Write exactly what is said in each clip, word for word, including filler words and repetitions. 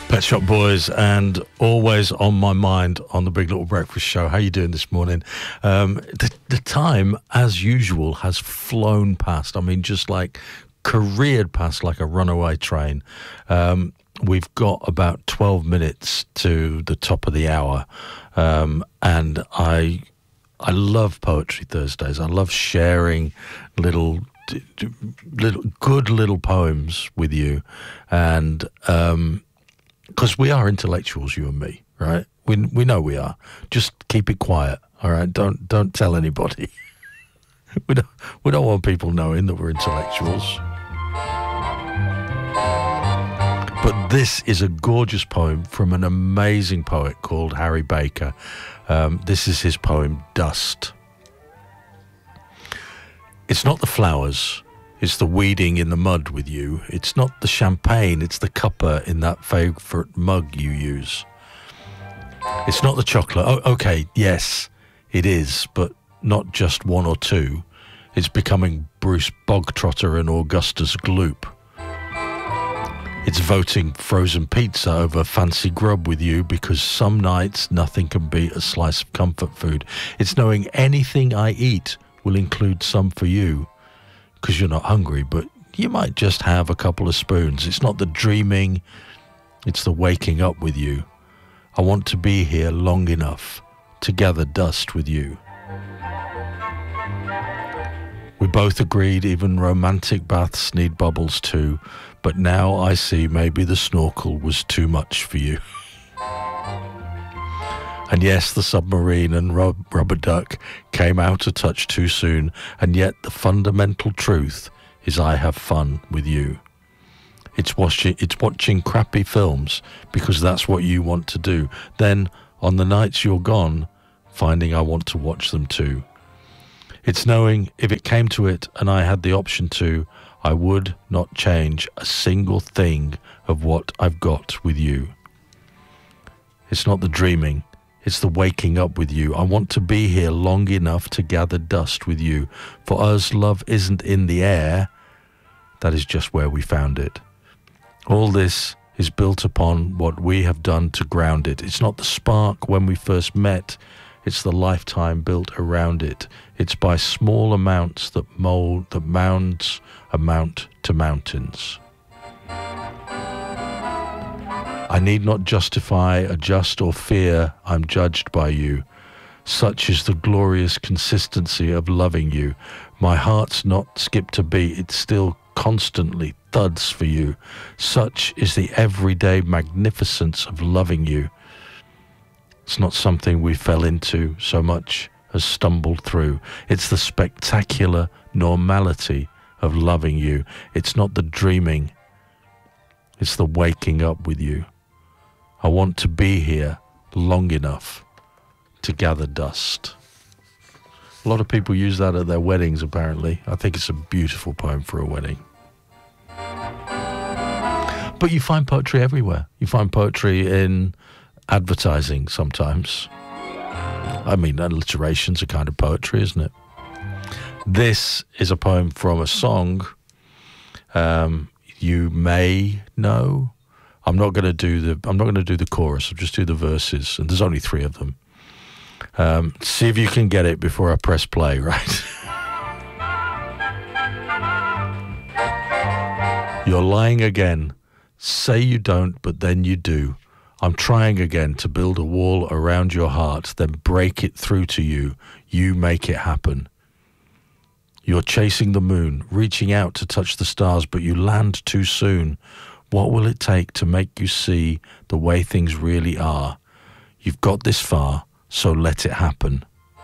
Pet Shop Boys, and always on my mind on the Big Little Breakfast Show. How you doing this morning? Um, the, the time, as usual, has flown past. I mean, just like careered past like a runaway train. Um, we've got about twelve minutes to the top of the hour, um, and I, I love Poetry Thursdays. I love sharing little, little good little poems with you, and um, because we are intellectuals, you and me, right? We we know we are. Just keep it quiet, all right? Don't don't tell anybody. we don't we don't want people knowing that we're intellectuals. But this is a gorgeous poem from an amazing poet called Harry Baker. Um, this is his poem, Dust. It's not the flowers. It's the weeding in the mud with you. It's not the champagne, it's the cuppa in that favourite mug you use. It's not the chocolate. Oh, okay, yes, it is, but not just one or two. It's becoming Bruce Bogtrotter and Augustus Gloop. It's voting frozen pizza over fancy grub with you because some nights nothing can beat a slice of comfort food. It's knowing anything I eat will include some for you. Because you're not hungry, but you might just have a couple of spoons. It's not the dreaming, it's the waking up with you. I want to be here long enough to gather dust with you. We both agreed even romantic baths need bubbles too, but now I see maybe the snorkel was too much for you. And yes, the submarine and rub- rubber duck came out a touch too soon, and yet the fundamental truth is I have fun with you. It's watching, it's watching crappy films because that's what you want to do. Then, on the nights you're gone, finding I want to watch them too. It's knowing if it came to it and I had the option to, I would not change a single thing of what I've got with you. It's not the dreaming. It's the waking up with you. I want to be here long enough to gather dust with you. For us, love isn't in the air. That is just where we found it. All this is built upon what we have done to ground it. It's not the spark when we first met. It's the lifetime built around it. It's by small amounts that mold, that mounds amount to mountains. I need not justify, adjust or fear I'm judged by you. Such is the glorious consistency of loving you. My heart's not skipped a beat, it still constantly thuds for you. Such is the everyday magnificence of loving you. It's not something we fell into so much as stumbled through. It's the spectacular normality of loving you. It's not the dreaming, it's the waking up with you. I want to be here long enough to gather dust. A lot of people use that at their weddings, apparently. I think it's a beautiful poem for a wedding. But you find poetry everywhere. You find poetry in advertising sometimes. I mean, alliteration's a kind of poetry, isn't it? This is a poem from a song um, you may know. I'm not going to do the. I'm not going to do the chorus. I'll just do the verses, and there's only three of them. Um, see if you can get it before I press play. Right? You're lying again. Say you don't, but then you do. I'm trying again to build a wall around your heart, then break it through to you. You make it happen. You're chasing the moon, reaching out to touch the stars, but you land too soon. What will it take to make you see the way things really are? You've got this far, so let it happen.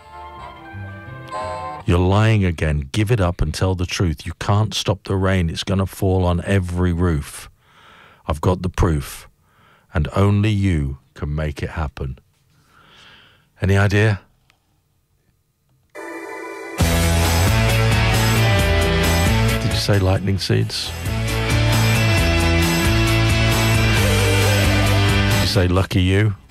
You're lying again. Give it up and tell the truth. You can't stop the rain. It's going to fall on every roof. I've got the proof, and only you can make it happen. Any idea? Did you say lightning seeds? Say lucky you.